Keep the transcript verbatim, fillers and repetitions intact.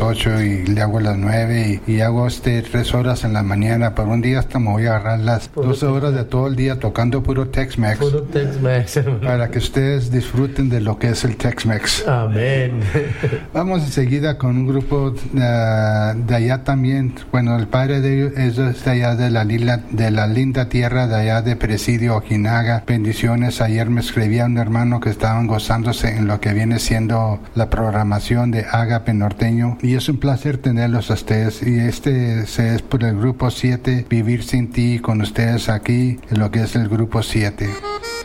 ocho y le hago a las nueve y, y hago este tres horas en la mañana. Por un día hasta me voy a agarrar las puro doce horas de todo el día tocando puro Tex-Mex. Puro Tex-Mex. Para que ustedes disfruten de lo que es el Tex-Mex. Amén. Vamos enseguida con un grupo uh, de allá también. Bueno, el padre de ellos es de allá de la, lila, de la linda tierra de allá de Presidio, Ojinaga. Bendiciones. Ayer me escribía un hermano que estaban gozándose en lo que viene siendo la programación de Ágape Norteño. Y es un placer tenerlos a ustedes. Y este se es por el grupo siete, Vivir Sin Ti, con ustedes aquí en lo que es el grupo siete.